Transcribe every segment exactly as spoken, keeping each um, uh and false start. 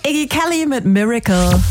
Iggy Kelly mit Miracle.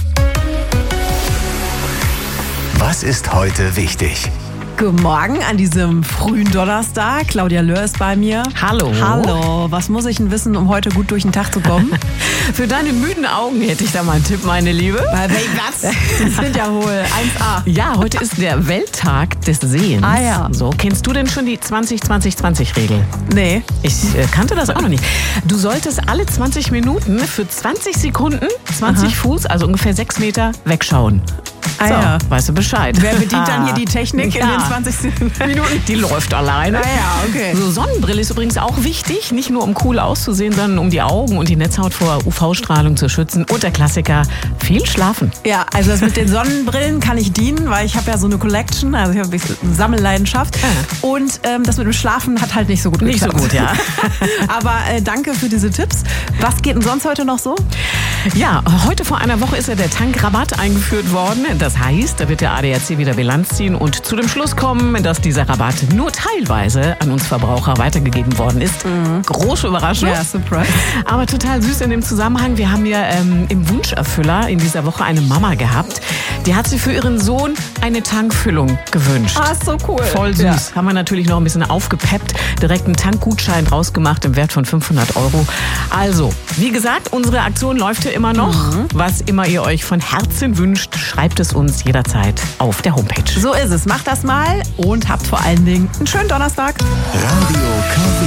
Was ist heute wichtig? Guten Morgen an diesem frühen Donnerstag. Claudia Löhr ist bei mir. Hallo. Hallo. Was muss ich denn wissen, um heute gut durch den Tag zu kommen? Für deine müden Augen hätte ich da mal einen Tipp, meine Liebe. Weil, hey, was? Die sind ja wohl eins A. Ja, heute ist der Welttag des Sehens. Ah ja. So, kennst du denn schon die zwanzig zwanzig zwanzig Regel? Nee. Ich äh, kannte das auch noch nicht. Du solltest alle zwanzig Minuten für zwanzig Sekunden, zwanzig Aha. Fuß, also ungefähr sechs Meter, wegschauen. Ah So, ja. weißt du Bescheid. Wer bedient dann hier die Technik in den zwanzig Minuten? Die läuft alleine. Ah ja, okay. So, Sonnenbrille ist übrigens auch wichtig, nicht nur um cool auszusehen, sondern um die Augen und die Netzhaut vor U V-Strahlung zu schützen. Und der Klassiker, viel schlafen. Ja, also das mit den Sonnenbrillen kann ich dienen, weil ich habe ja so eine Collection, also ich habe eine Sammelleidenschaft. Ah. Und ähm, das mit dem Schlafen hat halt nicht so gut Nicht so geklappt. gut, ja. Aber äh, danke für diese Tipps. Was geht denn sonst heute noch so? Ja, heute vor einer Woche ist ja der Tankrabatt eingeführt worden. Das heißt, da wird der A D A C wieder Bilanz ziehen und zu dem Schluss kommen, dass dieser Rabatt nur teilweise an uns Verbraucher weitergegeben worden ist. Mhm. Große Überraschung. Ja, surprise. Aber total süß in dem Zusammenhang. Wir haben ja ähm, im Wunscherfüller in dieser Woche eine Mama gehabt. Die hat sich für ihren Sohn eine Tankfüllung gewünscht. Ah, ist so cool. Voll süß. Ja. Haben wir natürlich noch ein bisschen aufgepeppt. Direkt einen Tankgutschein rausgemacht im Wert von fünfhundert Euro. Also, wie gesagt, unsere Aktion läuft hier immer noch. Mhm. Was immer ihr euch von Herzen wünscht, schreibt es uns jederzeit auf der Homepage. So ist es. Macht das mal und habt vor allen Dingen einen schönen Donnerstag. Radio K W.